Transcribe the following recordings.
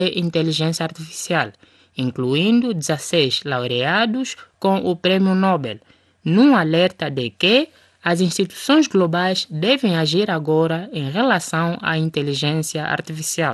de inteligência artificial, incluindo 16 laureados com o Prêmio Nobel, num alerta de que as instituições globais devem agir agora em relação à inteligência artificial.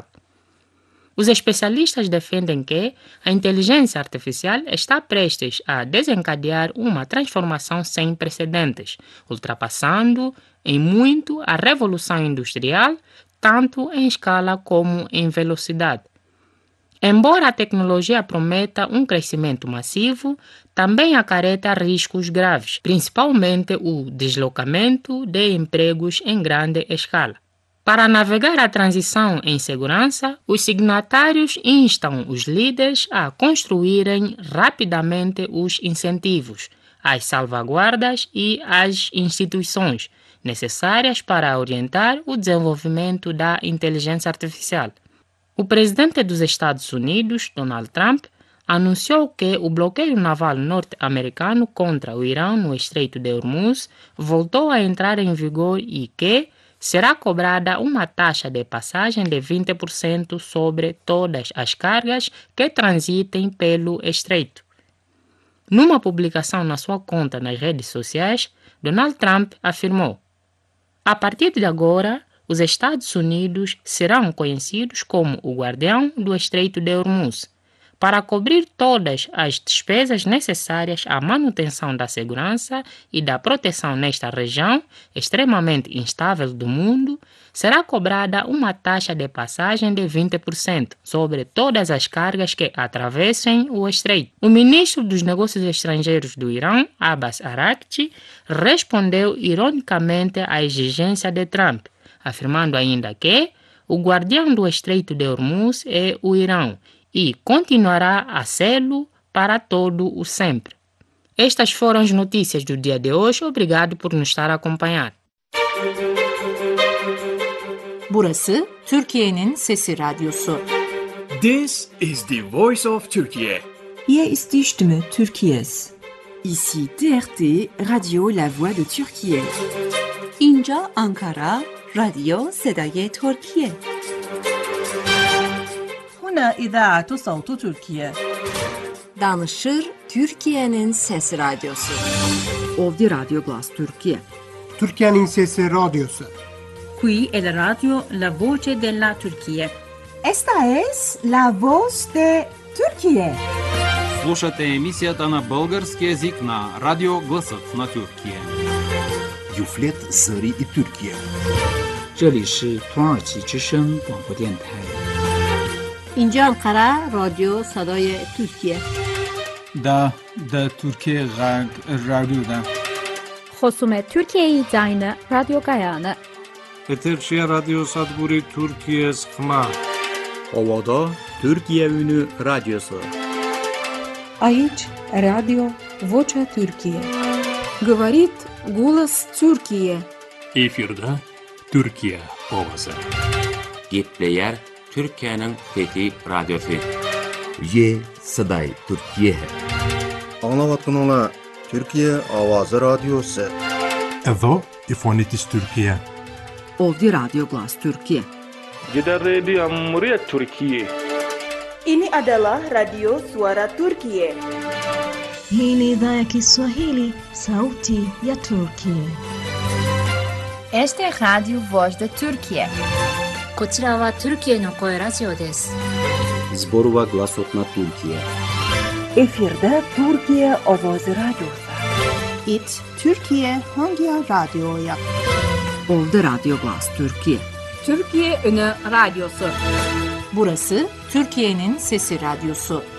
Os especialistas defendem que a inteligência artificial está prestes a desencadear uma transformação sem precedentes, ultrapassando em muito a revolução industrial, tanto em escala como em velocidade. Embora a tecnologia prometa um crescimento massivo, também acarreta riscos graves, principalmente o deslocamento de empregos em grande escala. Para navegar a transição em segurança, os signatários instam os líderes a construírem rapidamente os incentivos, as salvaguardas e as instituições necessárias para orientar o desenvolvimento da inteligência artificial. O presidente dos Estados Unidos, Donald Trump, anunciou que o bloqueio naval norte-americano contra o Irão no Estreito de Hormuz voltou a entrar em vigor e que será cobrada uma taxa de passagem de 20% sobre todas as cargas que transitem pelo estreito. Numa publicação na sua conta nas redes sociais, Donald Trump afirmou: "A partir de agora, os Estados Unidos serão conhecidos como o guardião do Estreito de Hormuz, para cobrir todas as despesas necessárias à manutenção da segurança e da proteção nesta região extremamente instável do mundo, será cobrada uma taxa de passagem de 20% sobre todas as cargas que atravessem o estreito." O ministro dos Negócios Estrangeiros do Irão, Abbas Araghchi, respondeu ironicamente à exigência de Trump, afirmando ainda que o guardião do Estreito de Hormuz é o Irão e continuará a sê-lo para todo o sempre. Estas foram as notícias do dia de hoje. Obrigado por nos estar a acompanhar. Burası Türkiye'nin Sesi Radyosu. This is the voice of Turkey. Hier ist die Stimme Türkiye's. Ici TRT, Radio La Voix de Turquie. اینجا آنکارا، رادیو صدای ترکیه. هنا إذاعة صوت تركيا. Danışır Türkiye'nin Sesi Radyosu. Ovdje Radio Glas Turkije. Türkiye'nin Sesi Radyosu. Qui è la radio La Voce della Turchia. Esta es La Voz de Turquie. Слушате емисията на български език на Радио Гласът на Тюркия. Юфлет Зари и Тюркия. 这里是土耳其之声广播电台。 اینجا انقره رادیو صدای ترکیه. دا ترکیه رادیو خصوم ترکیه زاین رادیو گایانه. Eterşehir Radyo Sadburi Türkiye Sıkma. Ovada Türkiye Ünü Radyosu. Aici Radio Vocea Türkiye. Говорит голос Türkiye. Efirde Türkiye ovası. Gitleyer Türkiye'nin fethi radyosu. Ye Saday Türkiye. Anlavatkanlar Türkiye Avazı Radyosu. Evo İfonitis Türkiye. Ovdje Radio Glas Türkiye. Gidan rediyon Muryat Türkiye. Ini adalah Radio Suara Turkiye. Hii ni idhaa ya Kiswahili, sauti ya Turkiye. Este é Radio Voz de Turkiye. こちらはトルキエの声ラジオです。 Zborova Glasot na Türkiye. Efirde Türkiye Ovozi Radyosu. It Türkiye Hangi Radyo'ya? Ovdje Radio Glas Türkiye. Türkiye Ünü Radyosu. Burası Türkiye'nin Sesi Radyosu.